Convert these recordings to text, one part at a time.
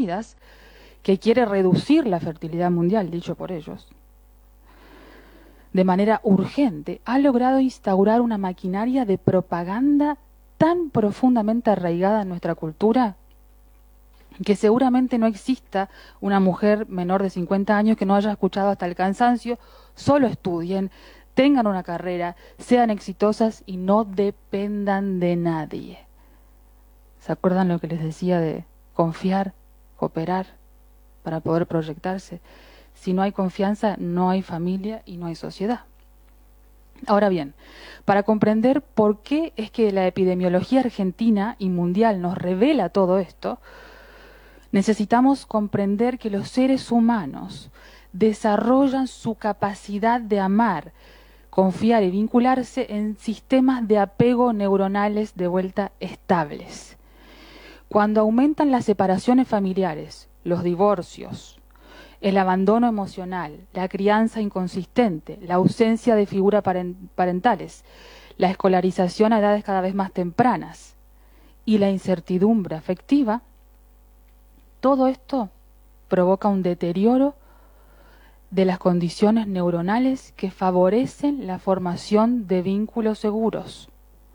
Unidas, que quiere reducir la fertilidad mundial, dicho por ellos, de manera urgente, ha logrado instaurar una maquinaria de propaganda tan profundamente arraigada en nuestra cultura que seguramente no exista una mujer menor de 50 años que no haya escuchado hasta el cansancio: solo estudien, tengan una carrera, sean exitosas y no dependan de nadie. ¿Se acuerdan lo que les decía de confiar, cooperar para poder proyectarse? Si no hay confianza, no hay familia y no hay sociedad. Ahora bien, para comprender por qué es que la epidemiología argentina y mundial nos revela todo esto, necesitamos comprender que los seres humanos desarrollan su capacidad de amar, confiar y vincularse en sistemas de apego neuronales de vuelta estables. Cuando aumentan las separaciones familiares, los divorcios, el abandono emocional, la crianza inconsistente, la ausencia de figuras parentales, la escolarización a edades cada vez más tempranas y la incertidumbre afectiva, todo esto provoca un deterioro de las condiciones neuronales que favorecen la formación de vínculos seguros.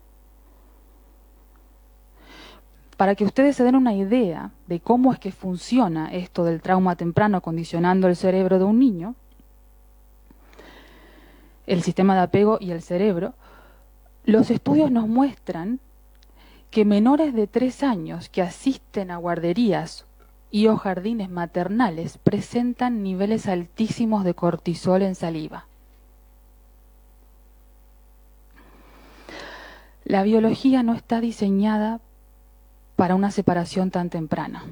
Para que ustedes se den una idea de cómo es que funciona esto del trauma temprano condicionando el cerebro de un niño, el sistema de apego y el cerebro, los estudios nos muestran que menores de 3 años que asisten a guarderías y o jardines maternales presentan niveles altísimos de cortisol en saliva. La biología no está diseñada para una separación tan temprana.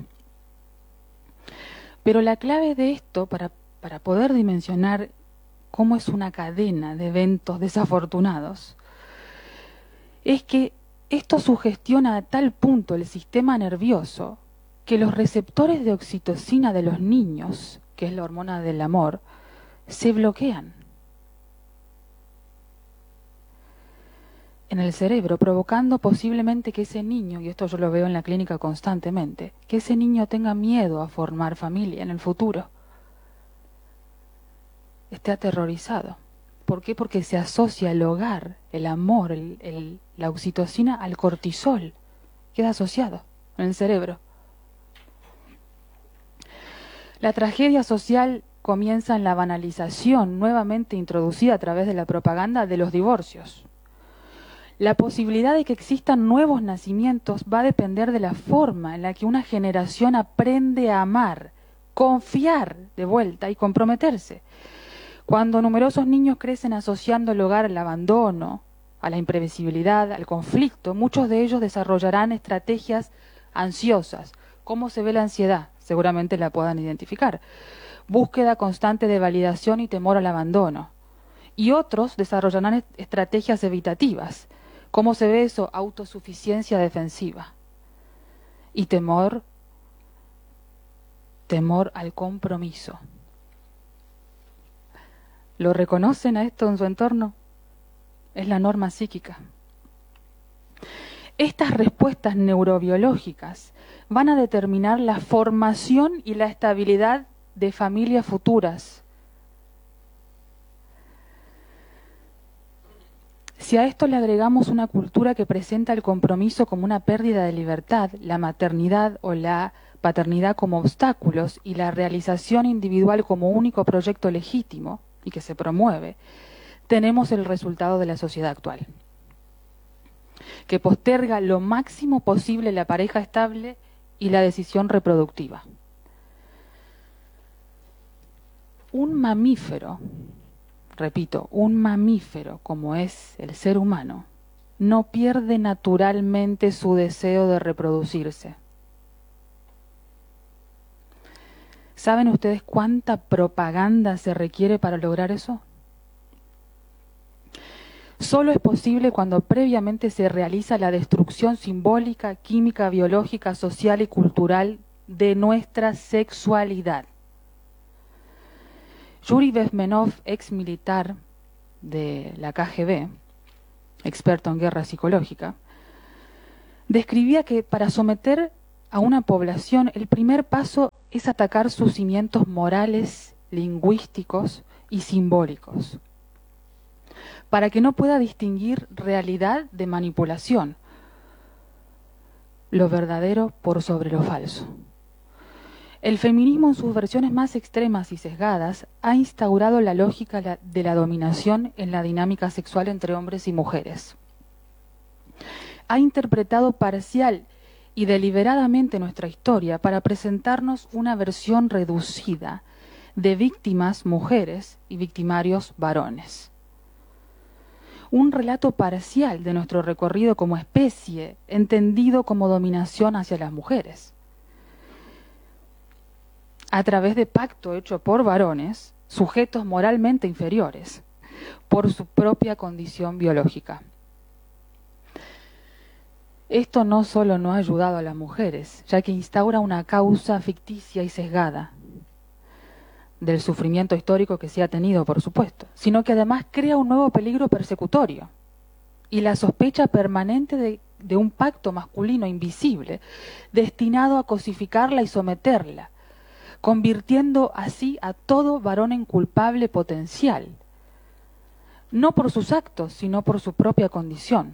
Pero la clave de esto, para poder dimensionar cómo es una cadena de eventos desafortunados, es que esto sugestiona a tal punto el sistema nervioso que los receptores de oxitocina de los niños, que es la hormona del amor, se bloquean en el cerebro, provocando posiblemente que ese niño, y esto yo lo veo en la clínica constantemente, que ese niño tenga miedo a formar familia en el futuro, esté aterrorizado. ¿Por qué? Porque se asocia el hogar, el amor, la oxitocina al cortisol, queda asociado en el cerebro. La tragedia social comienza en la banalización nuevamente introducida a través de la propaganda de los divorcios. La posibilidad de que existan nuevos nacimientos va a depender de la forma en la que una generación aprende a amar, confiar de vuelta y comprometerse. Cuando numerosos niños crecen asociando el hogar al abandono, a la imprevisibilidad, al conflicto, muchos de ellos desarrollarán estrategias ansiosas. ¿Cómo se ve la ansiedad? Seguramente la puedan identificar. Búsqueda constante de validación y temor al abandono. Y otros desarrollarán estrategias evitativas. ¿Cómo se ve eso? Autosuficiencia defensiva. Y temor al compromiso. ¿Lo reconocen a esto en su entorno? Es la norma psíquica. Estas respuestas neurobiológicas van a determinar la formación y la estabilidad de familias futuras. Si a esto le agregamos una cultura que presenta el compromiso como una pérdida de libertad, la maternidad o la paternidad como obstáculos y la realización individual como único proyecto legítimo y que se promueve, tenemos el resultado de la sociedad actual, que posterga lo máximo posible la pareja estable y la decisión reproductiva. Un mamífero, repito, un mamífero como es el ser humano, no pierde naturalmente su deseo de reproducirse. ¿Saben ustedes cuánta propaganda se requiere para lograr eso? Solo es posible cuando previamente se realiza la destrucción simbólica, química, biológica, social y cultural de nuestra sexualidad. Yuri Bezmenov, ex militar de la KGB, experto en guerra psicológica, describía que para someter a una población el primer paso es atacar sus cimientos morales, lingüísticos y simbólicos, para que no pueda distinguir realidad de manipulación, lo verdadero por sobre lo falso. El feminismo en sus versiones más extremas y sesgadas ha instaurado la lógica de la dominación en la dinámica sexual entre hombres y mujeres. Ha interpretado parcial y deliberadamente nuestra historia para presentarnos una versión reducida de víctimas mujeres y victimarios varones. Un relato parcial de nuestro recorrido como especie, entendido como dominación hacia las mujeres, a través de pacto hecho por varones, sujetos moralmente inferiores, por su propia condición biológica. Esto no solo no ha ayudado a las mujeres, ya que instaura una causa ficticia y sesgada del sufrimiento histórico que se ha tenido, por supuesto, sino que además crea un nuevo peligro persecutorio y la sospecha permanente de un pacto masculino invisible destinado a cosificarla y someterla, convirtiendo así a todo varón en culpable potencial, no por sus actos, sino por su propia condición.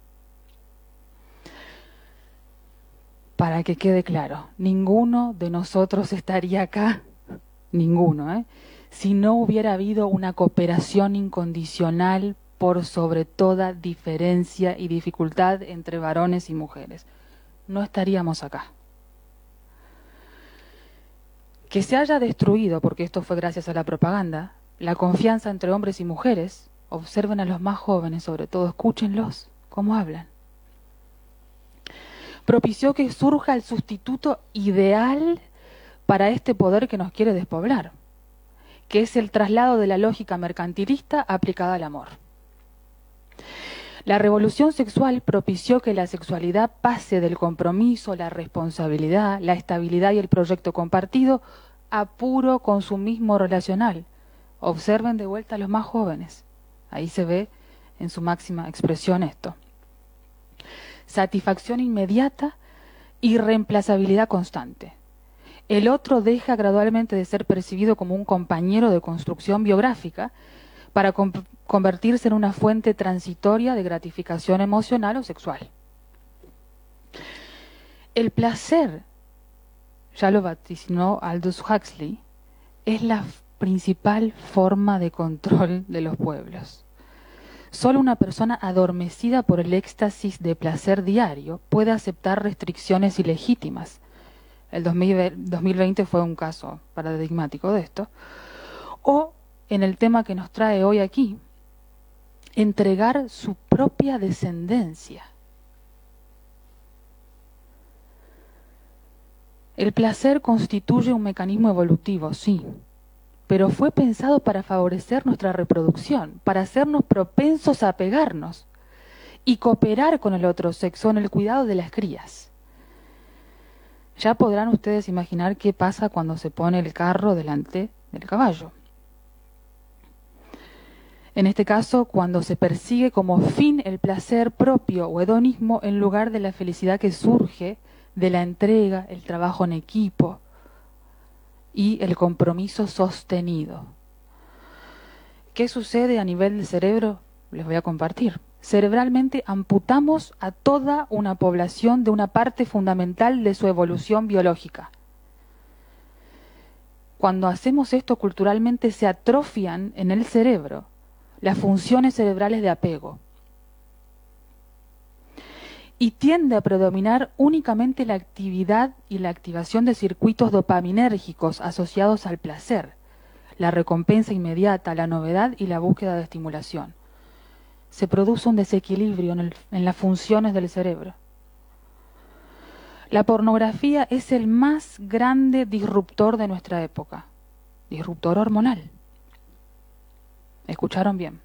Para que quede claro, ninguno de nosotros estaría acá, ninguno, si no hubiera habido una cooperación incondicional por sobre toda diferencia y dificultad entre varones y mujeres. No estaríamos acá. Que se haya destruido, porque esto fue gracias a la propaganda, la confianza entre hombres y mujeres. Observen a los más jóvenes, sobre todo, escúchenlos, cómo hablan. Propició que surja el sustituto ideal para este poder que nos quiere despoblar, que es el traslado de la lógica mercantilista aplicada al amor. La revolución sexual propició que la sexualidad pase del compromiso, la responsabilidad, la estabilidad y el proyecto compartido a puro consumismo relacional. Observen de vuelta a los más jóvenes. Ahí se ve en su máxima expresión esto. Satisfacción inmediata y reemplazabilidad constante. El otro deja gradualmente de ser percibido como un compañero de construcción biográfica para convertirse en una fuente transitoria de gratificación emocional o sexual. El placer, ya lo vaticinó Aldous Huxley, es la principal forma de control de los pueblos. Solo una persona adormecida por el éxtasis de placer diario puede aceptar restricciones ilegítimas. El 2020 fue un caso paradigmático de esto. O, en el tema que nos trae hoy aquí, entregar su propia descendencia. El placer constituye un mecanismo evolutivo, sí, pero fue pensado para favorecer nuestra reproducción, para hacernos propensos a pegarnos y cooperar con el otro sexo en el cuidado de las crías. Ya podrán ustedes imaginar qué pasa cuando se pone el carro delante del caballo. En este caso, cuando se persigue como fin el placer propio o hedonismo en lugar de la felicidad que surge de la entrega, el trabajo en equipo y el compromiso sostenido. ¿Qué sucede a nivel del cerebro? Les voy a compartir. Cerebralmente amputamos a toda una población de una parte fundamental de su evolución biológica. Cuando hacemos esto culturalmente se atrofian en el cerebro las funciones cerebrales de apego y tiende a predominar únicamente la actividad y la activación de circuitos dopaminérgicos asociados al placer, la recompensa inmediata, la novedad y la búsqueda de estimulación. Se produce un desequilibrio en las funciones del cerebro. La pornografía es el más grande disruptor de nuestra época, disruptor hormonal. ¿Escucharon bien?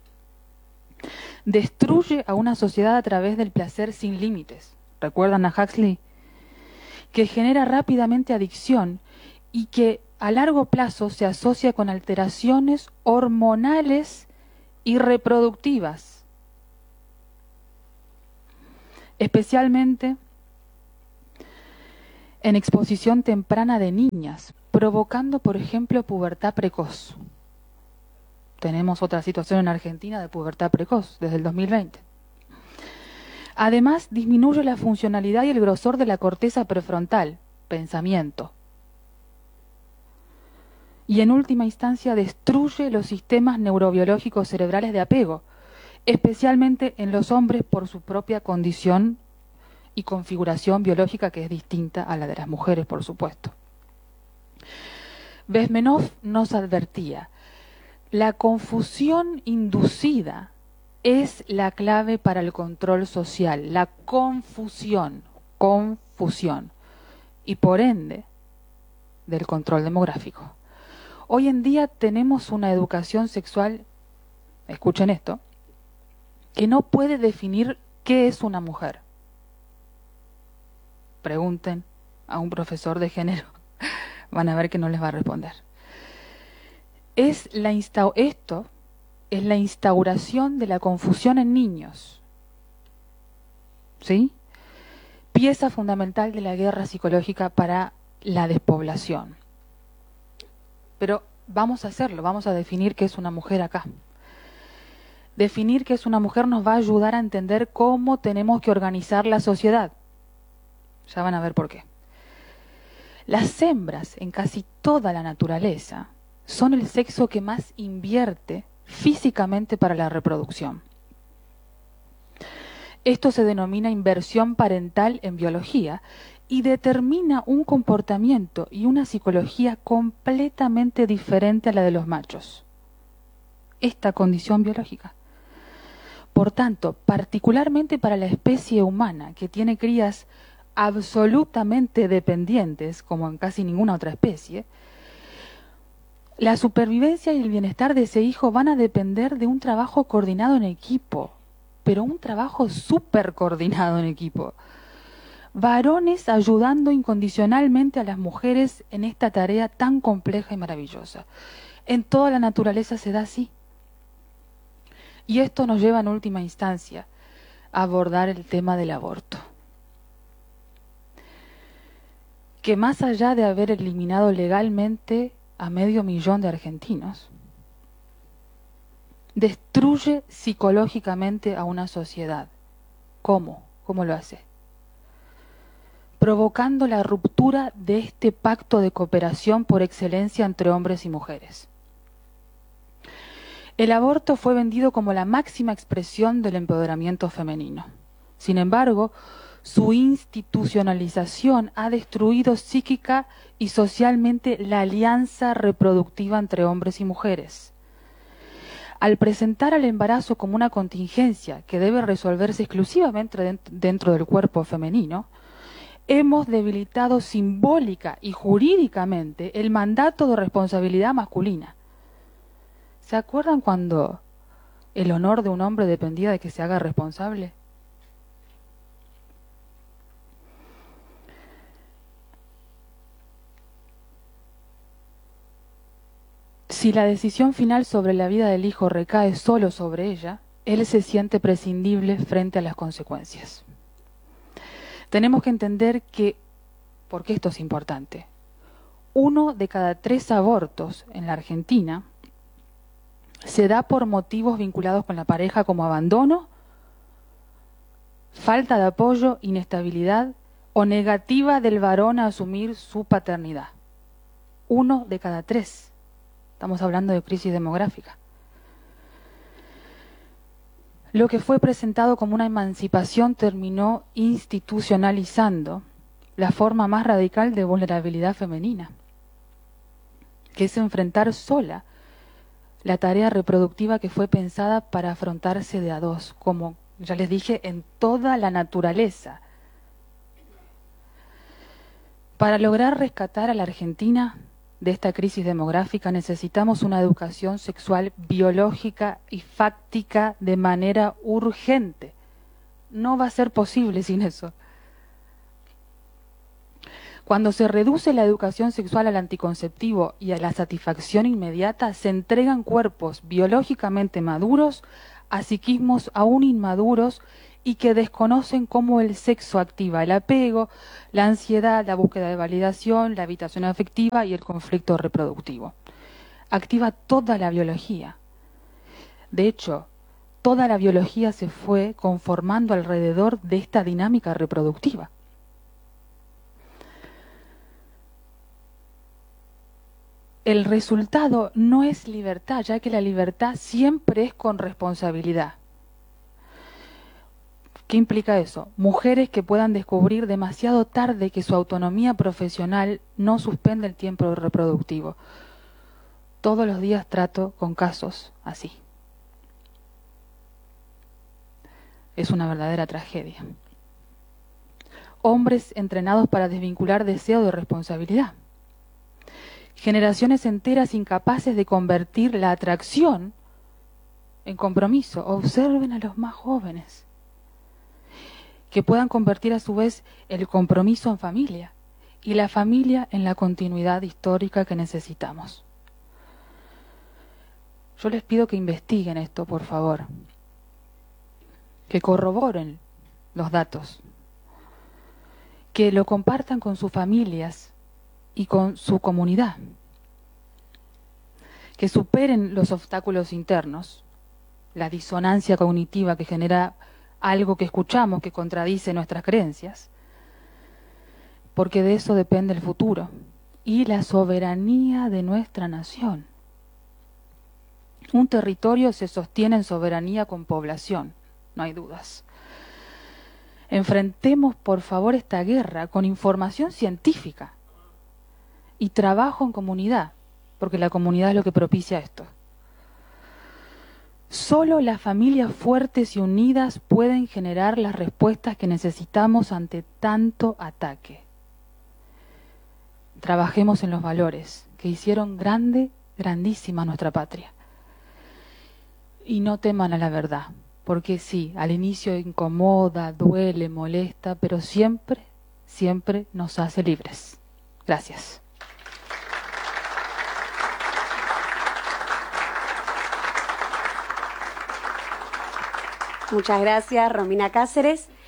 Destruye a una sociedad a través del placer sin límites. ¿Recuerdan a Huxley? Que genera rápidamente adicción y que a largo plazo se asocia con alteraciones hormonales y reproductivas. Especialmente en exposición temprana de niñas, provocando, por ejemplo, pubertad precoz. Tenemos otra situación en Argentina de pubertad precoz desde el 2020. Además, disminuye la funcionalidad y el grosor de la corteza prefrontal, pensamiento. Y en última instancia destruye los sistemas neurobiológicos cerebrales de apego, especialmente en los hombres por su propia condición y configuración biológica, que es distinta a la de las mujeres, por supuesto. Bezmenov nos advertía: la confusión inducida es la clave para el control social, la confusión, y por ende del control demográfico. Hoy en día tenemos una educación sexual, escuchen esto, que no puede definir qué es una mujer. Pregunten a un profesor de género, van a ver que no les va a responder. Esto es la instauración de la confusión en niños, ¿sí? Pieza fundamental de la guerra psicológica para la despoblación. Pero vamos a hacerlo, vamos a definir qué es una mujer acá. Definir qué es una mujer nos va a ayudar a entender cómo tenemos que organizar la sociedad. Ya van a ver por qué. Las hembras en casi toda la naturaleza son el sexo que más invierte físicamente para la reproducción. Esto se denomina inversión parental en biología y determina un comportamiento y una psicología completamente diferente a la de los machos. Esta condición biológica. Por tanto, particularmente para la especie humana, que tiene crías absolutamente dependientes, como en casi ninguna otra especie, la supervivencia y el bienestar de ese hijo van a depender de un trabajo coordinado en equipo, pero un trabajo súper coordinado en equipo. Varones ayudando incondicionalmente a las mujeres en esta tarea tan compleja y maravillosa. En toda la naturaleza se da así. Y esto nos lleva en última instancia a abordar el tema del aborto, que más allá de haber eliminado legalmente a 500.000 de argentinos, destruye psicológicamente a una sociedad. ¿Cómo? ¿Cómo lo hace? Provocando la ruptura de este pacto de cooperación por excelencia entre hombres y mujeres. El aborto fue vendido como la máxima expresión del empoderamiento femenino. Sin embargo, su institucionalización ha destruido psíquica y socialmente la alianza reproductiva entre hombres y mujeres. Al presentar al embarazo como una contingencia que debe resolverse exclusivamente dentro del cuerpo femenino, hemos debilitado simbólica y jurídicamente el mandato de responsabilidad masculina. ¿Se acuerdan cuando el honor de un hombre dependía de que se haga responsable? Si la decisión final sobre la vida del hijo recae solo sobre ella, él se siente prescindible frente a las consecuencias. Tenemos que entender que, porque esto es importante, 1 de cada 3 abortos en la Argentina se da por motivos vinculados con la pareja, como abandono, falta de apoyo, inestabilidad o negativa del varón a asumir su paternidad. 1 de cada 3. Estamos hablando de crisis demográfica. Lo que fue presentado como una emancipación terminó institucionalizando la forma más radical de vulnerabilidad femenina, que es enfrentar sola la tarea reproductiva que fue pensada para afrontarse de a dos, como ya les dije, en toda la naturaleza. Para lograr rescatar a la Argentina de esta crisis demográfica necesitamos una educación sexual biológica y fáctica de manera urgente. No va a ser posible sin eso. Cuando se reduce la educación sexual al anticonceptivo y a la satisfacción inmediata, se entregan cuerpos biológicamente maduros a psiquismos aún inmaduros y que desconocen cómo el sexo activa el apego, la ansiedad, la búsqueda de validación, la evitación afectiva y el conflicto reproductivo. Activa toda la biología. De hecho, toda la biología se fue conformando alrededor de esta dinámica reproductiva. El resultado no es libertad, ya que la libertad siempre es con responsabilidad. ¿Qué implica eso? Mujeres que puedan descubrir demasiado tarde que su autonomía profesional no suspende el tiempo reproductivo. Todos los días trato con casos así. Es una verdadera tragedia. Hombres entrenados para desvincular deseo de responsabilidad. Generaciones enteras incapaces de convertir la atracción en compromiso. Observen a los más jóvenes, que puedan convertir a su vez el compromiso en familia y la familia en la continuidad histórica que necesitamos. Yo les pido que investiguen esto, por favor, que corroboren los datos, que lo compartan con sus familias y con su comunidad, que superen los obstáculos internos, la disonancia cognitiva que genera algo que escuchamos que contradice nuestras creencias, porque de eso depende el futuro y la soberanía de nuestra nación. Un territorio se sostiene en soberanía con población, no hay dudas. Enfrentemos, por favor, esta guerra con información científica y trabajo en comunidad, porque la comunidad es lo que propicia esto. Solo las familias fuertes y unidas pueden generar las respuestas que necesitamos ante tanto ataque. Trabajemos en los valores que hicieron grandísima nuestra patria. Y no teman a la verdad, porque sí, al inicio incomoda, duele, molesta, pero siempre, siempre nos hace libres. Gracias. Muchas gracias, Romina Cáceres.